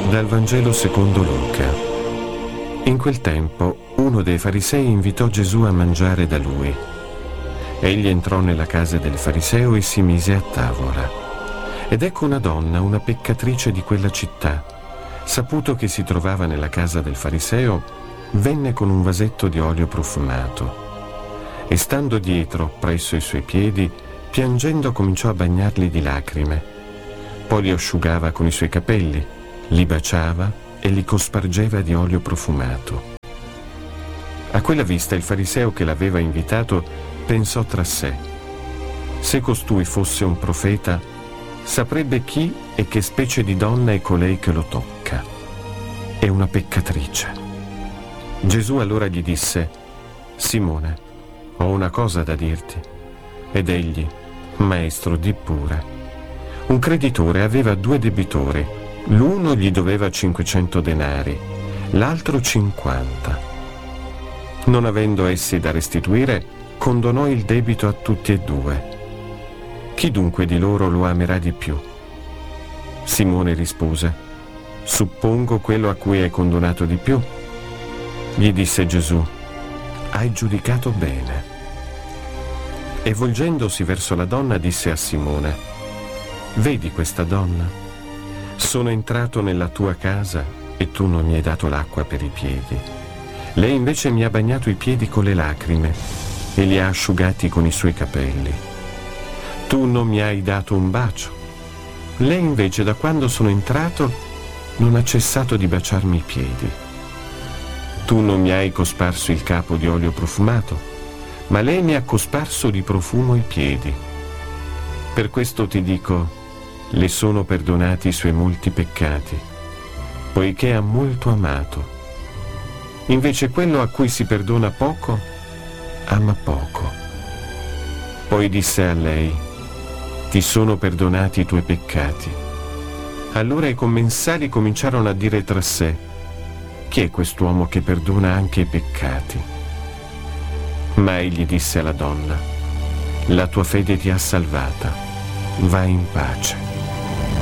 Dal Vangelo secondo Luca. In quel tempo uno dei farisei invitò Gesù a mangiare da lui. Egli entrò nella casa del fariseo e si mise a tavola. Ed ecco una donna, una peccatrice di quella città, saputo che si trovava nella casa del fariseo, venne con un vasetto di olio profumato e stando dietro, presso i suoi piedi, piangendo cominciò a bagnarli di lacrime. Poi li asciugava con i suoi capelli, li baciava e li cospargeva di olio profumato. A quella vista il fariseo che l'aveva invitato pensò tra sé: se costui fosse un profeta, saprebbe chi e che specie di donna è colei che lo tocca. È una peccatrice. Gesù allora gli disse: Simone, ho una cosa da dirti. Ed egli: Maestro, di pure. Un creditore aveva 2 debitori. L'uno gli doveva 500 denari, l'altro 50. Non avendo essi da restituire, condonò il debito a tutti e 2. Chi dunque di loro lo amerà di più? Simone rispose: Suppongo quello a cui hai condonato di più. Gli disse Gesù: Hai giudicato bene. E volgendosi verso la donna disse a Simone: Vedi questa donna? Sono entrato nella tua casa e tu non mi hai dato l'acqua per i piedi. Lei invece mi ha bagnato i piedi con le lacrime e li ha asciugati con i suoi capelli. Tu non mi hai dato un bacio. Lei invece, da quando sono entrato, non ha cessato di baciarmi i piedi. Tu non mi hai cosparso il capo di olio profumato, ma lei mi ha cosparso di profumo i piedi. Per questo ti dico, le sono perdonati i suoi molti peccati, poiché ha molto amato. Invece quello a cui si perdona poco, ama poco. Poi disse a lei: Ti sono perdonati i tuoi peccati. Allora i commensali cominciarono a dire tra sé: Chi è quest'uomo che perdona anche i peccati? Ma egli disse alla donna: La tua fede ti ha salvata. Vai in pace.